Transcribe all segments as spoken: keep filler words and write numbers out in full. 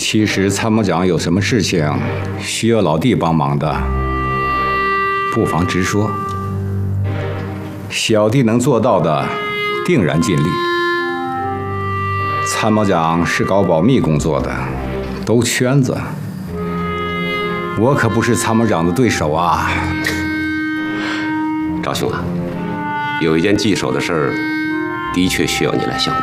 其实参谋长有什么事情需要老弟帮忙的，不妨直说，小弟能做到的，定然尽力。参谋长是搞保密工作的，兜圈子，我可不是参谋长的对手啊。 赵兄啊，有一件棘手的事儿，的确需要你来相助。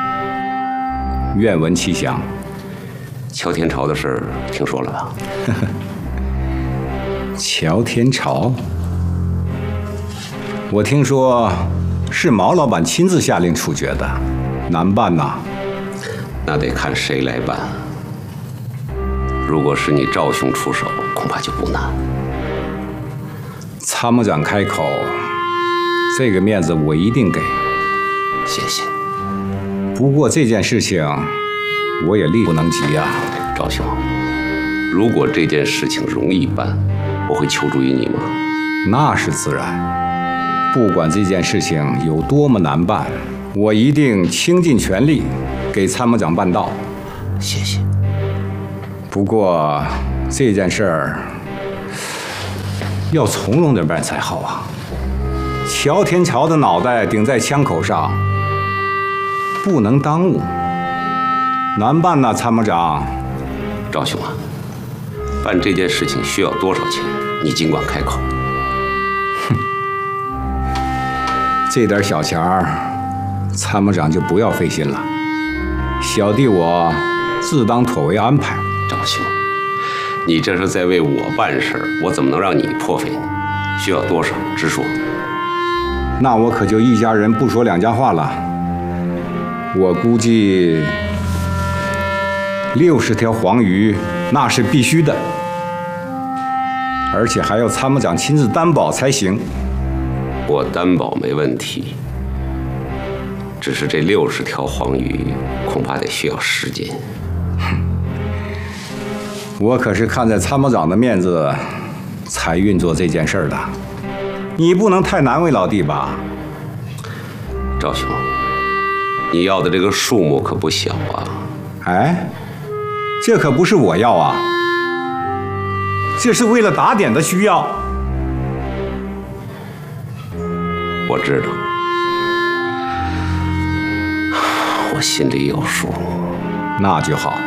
愿闻其详。 乔天朝的事儿听说了吧？ 乔天朝，我听说是毛老板亲自下令处决的，难办呐。 那得看谁来办。如果是你赵兄出手，恐怕就不难。 参谋长开口，这个面子我一定给。 谢谢。 不过这件事情，我也力不能及啊。 赵兄，如果这件事情容易办，我会求助于你吗？ 那是自然。不管这件事情有多么难办，我一定倾尽全力给参谋长办到。 谢谢。 不过这件事儿要从容点办才好啊。乔天朝的脑袋顶在枪口上，不能耽误。难办呐，参谋长。 赵兄啊，办这件事情需要多少钱？你尽管开口。 哼，这点小钱儿，参谋长就不要费心了。小弟我自当妥为安排。 赵兄，你这是在为我办事儿，我怎么能让你破费呢？需要多少？直说。 那我可就一家人不说两家话了。我估计六十条黄鱼，那是必须的，而且还要参谋长亲自担保才行。 我担保没问题，只是这六十条黄鱼恐怕得需要时间。 我可是看在参谋长的面子才运作这件事儿的，你不能太难为老弟吧？ 赵兄，你要的这个数目可不小啊！ 哎，这可不是我要啊，这是为了打点的需要。 我知道，我心里有数。 那就好。